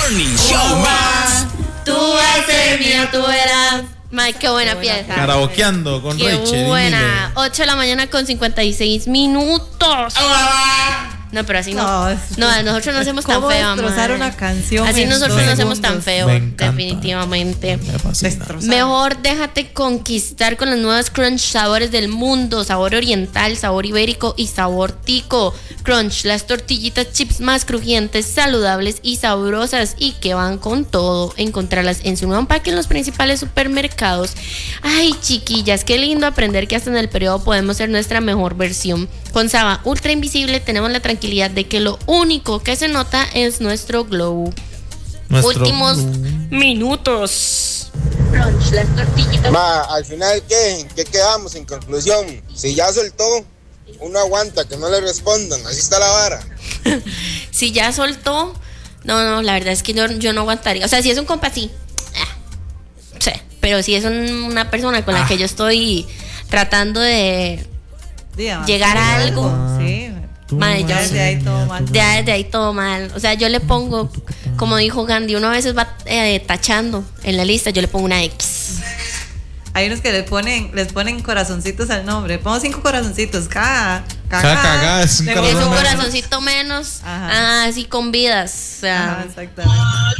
Morning Show más. Tú vas a ser mío, tú verás. Mike, qué buena pieza. Karaokeando con Qué Rachel. buena. 8 de la mañana con 56 minutos. No, pero así no. No, nosotros no hacemos tan feo. Destrozar una canción. Así nosotros no hacemos tan feo. Me encanta. Definitivamente. Me fascina. Mejor déjate conquistar con los nuevos Crunch sabores del mundo. Sabor oriental, sabor ibérico y sabor tico. Crunch, las tortillitas chips más crujientes, saludables y sabrosas y que van con todo. Encontrarlas en su nuevo empaque en los principales supermercados. Ay, chiquillas, qué lindo aprender que hasta en el periodo podemos ser nuestra mejor versión. Con Saba Ultra Invisible tenemos la tranquilidad de que lo único que se nota es nuestro glow. Últimos minutos. Crunch, las tortillitas. Al final, ¿qué quedamos en conclusión? Si ya soltó, uno aguanta, que no le respondan, así está la vara. Si ya soltó, no, la verdad es que yo no aguantaría. O sea, si es un compa, sí. Sí, pero si es una persona con la que yo estoy tratando de llegar a algo. Sí. Madre, ya desde ahí todo mal. Ya desde ahí todo mal. O sea, yo le pongo, como dijo Gandhi, uno a veces va tachando en la lista, yo le pongo una X. Hay unos que les ponen corazoncitos al nombre. Pongo 5 corazoncitos. Cagá es un Es un corazoncito menos. Ajá. Así con vidas. O sea, Ajá, exactamente.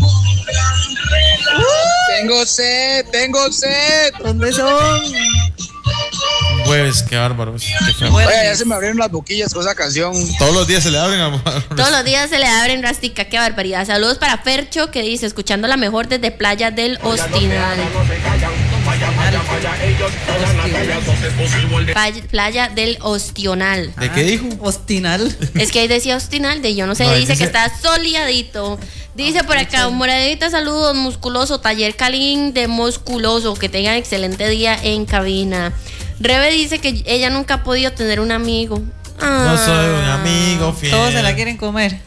Tengo sed. ¿Dónde son? Jueves, qué bárbaro. Qué feo. Oye, ya se me abrieron las boquillas con esa canción. Todos los días se le abren, amor. todos los días se le abren Rastica, qué barbaridad. Saludos para Fercho que dice, escuchando la mejor desde Playa del Ostinal. Playa del Ostional. ¿De qué dijo? Ostinal. Es que ahí decía Ostinal, de yo no sé, No, dice dice- que está soleadito. Dice por acá, moradita, saludos, musculoso, taller Calín de musculoso, que tengan excelente día en cabina. Rebe dice que ella nunca ha podido tener un amigo. No soy un amigo fiel. Todos se la quieren comer.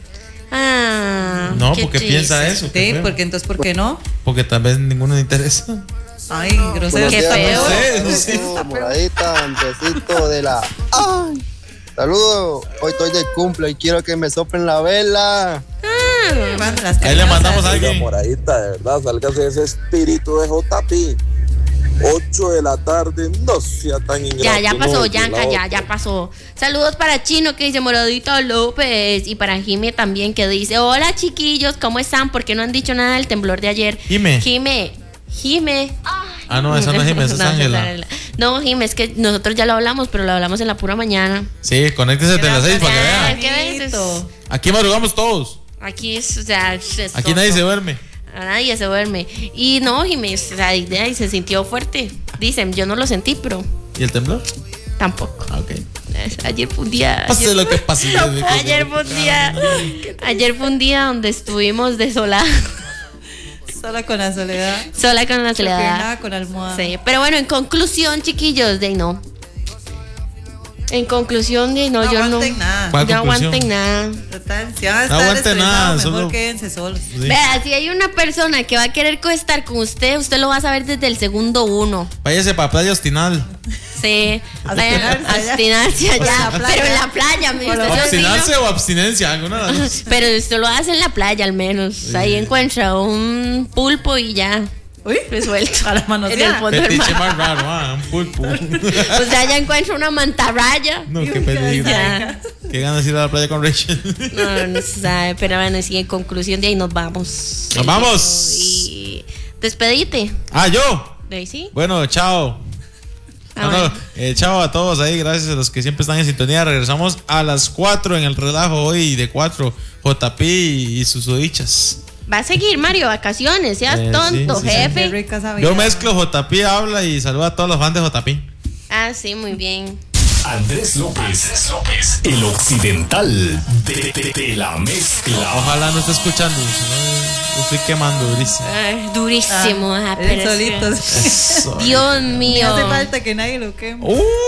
No, qué ¿por qué triste. piensa eso? Qué Sí, feo. porque entonces, ¿por qué no? Porque tal vez ninguno le interesa. Ay, grosero. Qué feo. No sé. Moradita, antecito de la... ¡Ay! Saludos, hoy estoy de cumple y quiero que me soplen la vela. Ahí le mandamos a alguien. Moradita, de verdad, sálgase de ese espíritu de JP. 8 de la tarde, no sea tan ingrato. Ya pasó, no, Yanka, ya pasó. Saludos para Chino que dice Moradito López. Y para Jime también que dice, hola chiquillos, ¿cómo están? ¿Por qué no han dicho nada del temblor de ayer? Jime. Ah, no, esa no es Jime, esa es Ángela. No, Jime, es que nosotros ya lo hablamos, pero lo hablamos en la pura mañana. Sí, conéctese de las 6 para que Ah, vean. ¿qué ves? Aquí madrugamos todos. Aquí es, o sea, Aquí nadie se duerme. A nadie se duerme. Y no, Jime, o sea, y se sintió fuerte. Dicen, yo no lo sentí, pero ¿Y el temblor? tampoco. Ah, ok. Ayer fue un día. Pase lo que pase. Ayer fue un día donde estuvimos desolados. Sola con la soledad. Sola con la soledad. Nada con almohada. Sí, pero bueno, en conclusión, chiquillos, de no. En conclusión, de no, No yo no. aguanten nada. ¿Cuál No conclusión? aguanten nada. Total, si van a No estar aguante nada, estresados, mejor solo- quédense solos. Sí. Vea, si hay una persona que va a querer estar con usted lo va a saber desde el segundo uno. Váyase para Playa Ostinal. Sí, Abstinarse allá. abstinarse allá, en la playa. pero en la playa, mi usted se ¿Obstinarse o abstinencia? Alguna de las dos. pero esto lo hace en la playa al menos. Ahí encuentra un pulpo y ya. Uy, Resuelto. a las manos. En el fondo del Fetiche mar. más raro, un pulpo. O sea, ya encuentra una mantarraya. No, qué peligro. Ya. Qué ganas de ir a la playa con Rachel. No se sabe, pero bueno, sí, en conclusión de ahí nos vamos. ¡Nos vamos! Y despedite. Ah, ¿yo? ¿De ahí sí? Bueno, chao. Bueno. Chao a todos ahí, gracias a los que siempre están en sintonía. Regresamos a las 4 en el relajo hoy de 4. JP y sus odichas. Va a seguir, Mario, vacaciones, seas tonto, sí, sí. jefe. Qué rica esa Yo vida. mezclo JP, habla y saluda a todos los fans de JP. Ah, sí, muy bien. Andrés López, el occidental de la mezcla. Ojalá no esté escuchando, si no lo estoy quemando durísimo. Ay, durísimo, Él pero es solito. que- Eso. Dios Ni mío. hace falta que nadie lo queme.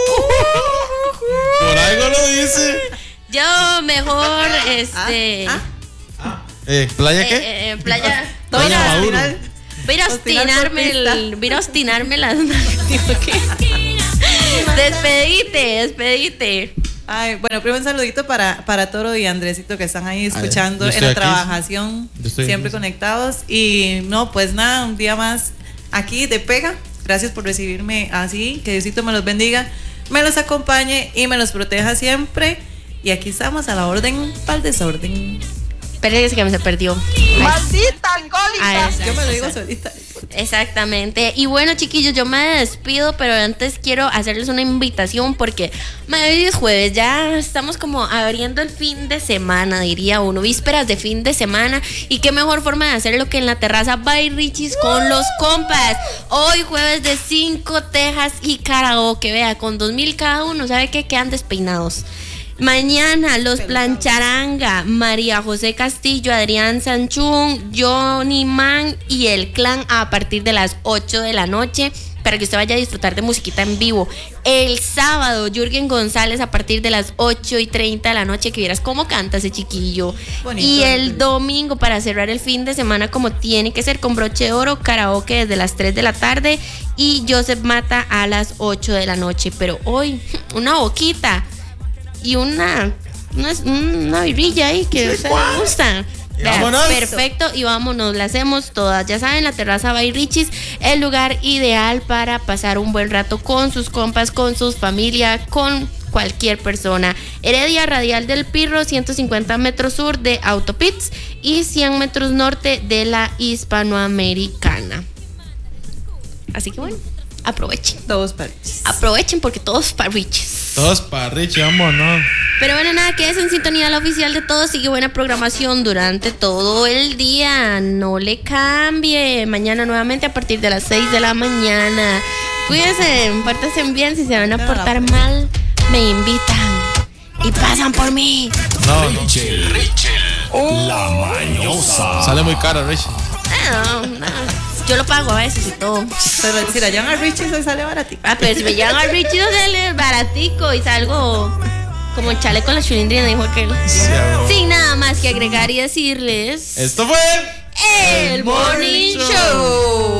Por algo lo dice. Yo mejor, ¿Playa qué? playa. Playa Voy a- Maduro. Voy a obstinarme las. Despedite. Ay, bueno, primero un saludito para Toro y Andresito que están ahí escuchando yo en estoy la aquí. trabajación, Yo estoy siempre aquí. conectados. Y no, pues nada, un día más aquí de pega. Gracias por recibirme así. Que Diosito me los bendiga, me los acompañe y me los proteja siempre. Y aquí estamos a la orden para el desorden. Espérate que me se perdió. ¡Maldita alcohólica! Yo me lo digo solita. Exactamente. Y bueno, chiquillos, yo me despido, pero antes quiero hacerles una invitación porque hoy es jueves, ya estamos como abriendo el fin de semana, diría uno, vísperas de fin de semana. Y qué mejor forma de hacerlo que en la terraza by Richie's con los compas. Hoy jueves de 5 tejas y karaoke, vea, con 2,000 cada uno, ¿sabe qué? Quedan despeinados. Mañana los Plancharanga, María José Castillo, Adrián Sanchún, Johnny Man y el clan a partir de las 8 de la noche para que usted vaya a disfrutar de musiquita en vivo. El sábado, Jürgen González a partir de las 8:30 de la noche, que vieras cómo canta ese chiquillo. Bonito, Y el bonito. domingo, para cerrar el fin de semana como tiene que ser, con broche de oro, karaoke desde las 3 de la tarde y Joseph Mata a las 8 de la noche. Pero hoy, una boquita y una birrilla ahí que a usted le gusta. Y Vea, vámonos. perfecto, y vámonos, la hacemos todas. Ya saben, la terraza by Richie's, el lugar ideal para pasar un buen rato con sus compas, con sus familia, con cualquier persona. Heredia Radial del Pirro, 150 metros sur de Autopits y 100 metros norte de la Hispanoamericana. Así que bueno, aprovechen. Todos pareches. Aprovechen porque todos para Richie's. Todos para Richie, vámonos. Pero bueno, nada, quédese en sintonía la oficial de todos. Sigue buena programación durante todo el día. No le cambie. Mañana nuevamente a partir de las 6 de la mañana. Cuídense, pórtense bien. Si se van a portar mal, me invitan y pasan por mí. No, Rachel, la mañosa. sale muy caro, Richie. No. Yo lo pago a veces y todo. Pero si la llevan a Richie, se sale baratito. Ah, pero si me llevan al Richie no sale baratico y salgo como chale con la chulindrina, dijo aquel. Sin nada más que agregar y decirles: Esto fue el Morning Show.